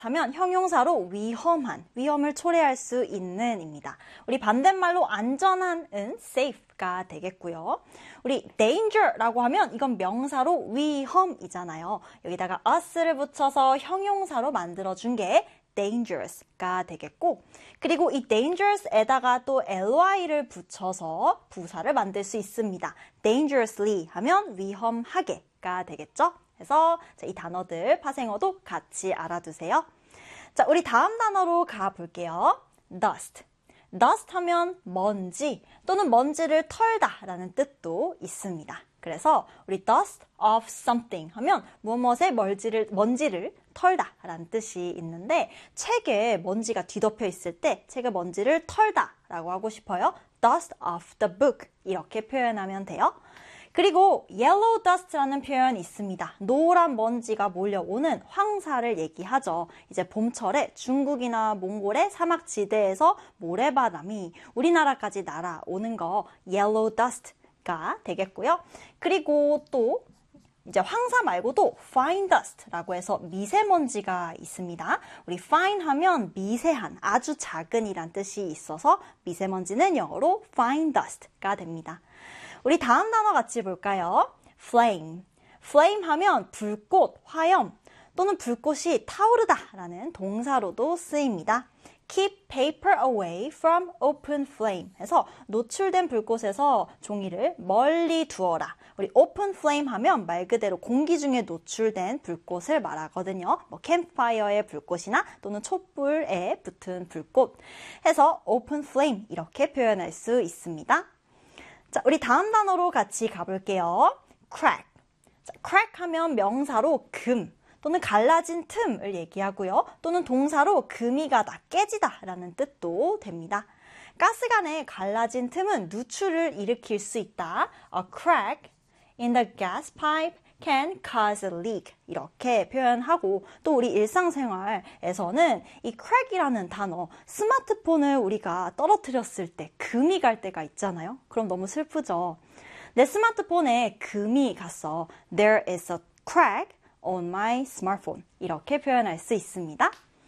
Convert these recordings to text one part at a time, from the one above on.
하면 형용사로 위험한, 위험을 초래할 수 있는입니다. 우리 반대말로 안전한은 safe가 되겠고요. 우리 danger라고 하면 이건 명사로 위험이잖아요. 여기다가 us를 붙여서 형용사로 만들어준 게 dangerous가 되겠고, 그리고 이 dangerous에다가 또 ly를 붙여서 부사를 만들 수 있습니다. dangerously 하면 위험하게가 되겠죠? 그래서 이 단어들 파생어도 같이 알아두세요. 자, 우리 다음 단어로 가볼게요. dust. dust 하면 먼지 또는 먼지를 털다 라는 뜻도 있습니다. 그래서 우리 dust of something 하면 무엇의 먼지를 털다 라는 뜻이 있는데, 책에 먼지가 뒤덮여 있을 때 책에 먼지를 털다 라고 하고 싶어요. dust of the book 이렇게 표현하면 돼요. 그리고 yellow dust라는 표현이 있습니다. 노란 먼지가 몰려오는 황사를 얘기하죠. 이제 봄철에 중국이나 몽골의 사막지대에서 모래바람이 우리나라까지 날아오는 거 yellow dust가 되겠고요. 그리고 또 이제 황사 말고도 fine dust라고 해서 미세먼지가 있습니다. 우리 fine 하면 미세한, 아주 작은 이란 뜻이 있어서 미세먼지는 영어로 fine dust가 됩니다. 우리 다음 단어 같이 볼까요? flame. flame 하면 불꽃, 화염 또는 불꽃이 타오르다 라는 동사로도 쓰입니다. keep paper away from open flame 해서 노출된 불꽃에서 종이를 멀리 두어라. 우리 open flame 하면 말 그대로 공기 중에 노출된 불꽃을 말하거든요. 뭐 캠프파이어의 불꽃이나 또는 촛불에 붙은 불꽃 해서 open flame 이렇게 표현할 수 있습니다. 자, 우리 다음 단어로 같이 가볼게요. crack. 자, crack 하면 명사로 금 또는 갈라진 틈을 얘기하고요. 또는 동사로 금이 가다, 깨지다 라는 뜻도 됩니다. 가스관에 갈라진 틈은 누출을 일으킬 수 있다. A crack in the gas pipe can cause a leak 이렇게 표현하고, 또 우리 일상생활에서는 이 crack이라는 단어, 스마트폰을 우리가 떨어뜨렸을 때 금이 갈 때가 있잖아요. 그럼 너무 슬프죠. 내 스마트폰에 금이 갔어. There is a crack on my smartphone 이렇게 표현할 수 있습니다.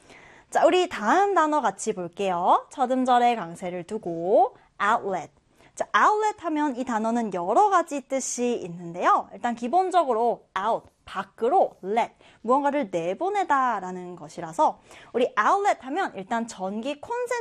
자, 우리 다음 단어 같이 볼게요. 첫 음절에 강세를 두고 outlet. 자, outlet 하면 이 단어는 여러 가지 뜻이 있는데요. 일단 기본적으로 out, 밖으로, let, 무언가를 내보내다 라는 것이라서 우리 outlet 하면 일단 전기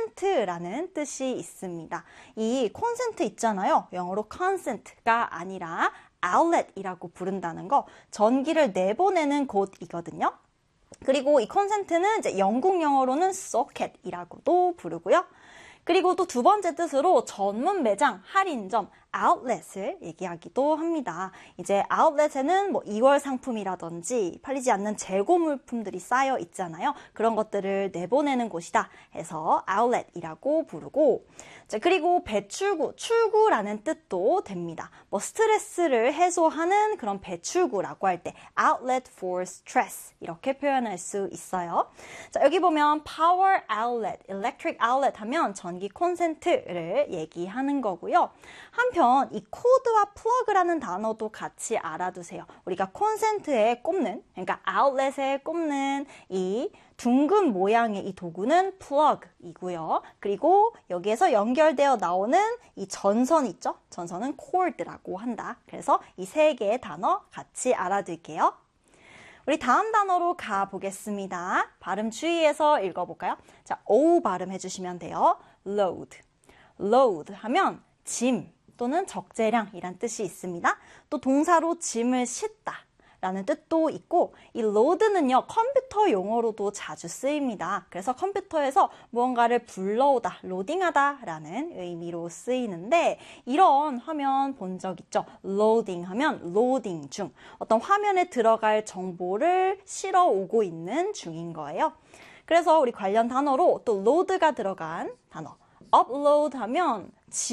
콘센트라는 뜻이 있습니다. 이 콘센트 있잖아요. 영어로 consent가 아니라 outlet이라고 부른다는 거, 전기를 내보내는 곳이거든요. 그리고 이 콘센트는 이제 영국 영어로는 socket이라고도 부르고요. 그리고 또 두 번째 뜻으로 전문 매장, 할인점, 아웃렛을 얘기하기도 합니다. 이제 아웃렛에는 뭐 2월 상품이라든지 팔리지 않는 재고 물품들이 쌓여 있잖아요. 그런 것들을 내보내는 곳이다 해서 아웃렛이라고 부르고, 자, 그리고 배출구, 출구라는 뜻도 됩니다. 뭐 스트레스를 해소하는 그런 배출구라고 할 때 outlet for stress 이렇게 표현할 수 있어요. 자, 여기 보면 power outlet, electric outlet 하면 전기 콘센트를 얘기하는 거고요. 한편 이 코드와 플러그라는 단어도 같이 알아두세요. 우리가 콘센트에 꼽는, 그러니까 아웃렛에 꼽는 이 둥근 모양의 이 도구는 플러그이고요. 그리고 여기에서 연결되어 나오는 이 전선 있죠? 전선은 cord라고 한다. 그래서 이 세 개의 단어 같이 알아둘게요. 우리 다음 단어로 가보겠습니다. 발음 주의해서 읽어볼까요? 자, O 발음해 주시면 돼요. load. load 하면 짐 또는 적재량이란 뜻이 있습니다. 또 동사로 짐을 싣다 라는 뜻도 있고, 이 load는요 컴퓨터 용어로도 자주 쓰입니다. 그래서 컴퓨터에서 무언가를 불러오다, 로딩하다 라는 의미로 쓰이는데, 이런 화면 본 적 있죠? loading 하면 loading 중, 어떤 화면에 들어갈 정보를 실어 오고 있는 중인 거예요. 그래서 우리 관련 단어로 또 load가 들어간 단어, upload 하면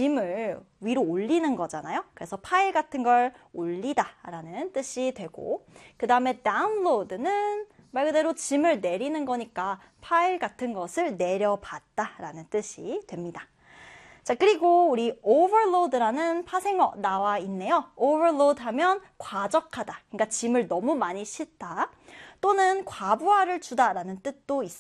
짐을 위로 올리는 거잖아요. 그래서 파일 같은 걸 올리다 라는 뜻이 되고, 그 다음에 download는 말 그대로 짐을 내리는 거니까 파일 같은 것을 내려받다 라는 뜻이 됩니다. 자, 그리고 우리 overload라는 파생어 나와 있네요. overload 하면 과적하다, 그러니까 짐을 너무 많이 싣다. 또는 과부하를 주다라는 뜻도